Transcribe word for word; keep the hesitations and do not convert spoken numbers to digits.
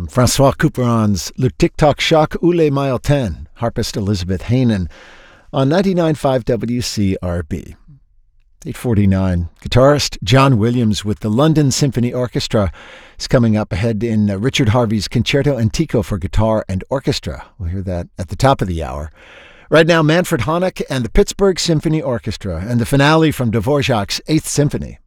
from Francois Couperin's Le Tic-Tac Choc ou Les Maillotin, harpist Elizabeth Heynen, on ninety-nine point five W C R B. eight forty-nine. Guitarist John Williams with the London Symphony Orchestra is coming up ahead in uh, Richard Harvey's Concerto Antico for Guitar and Orchestra. We'll hear that at the top of the hour. Right now, Manfred Honeck and the Pittsburgh Symphony Orchestra and the finale from Dvorak's Eighth Symphony.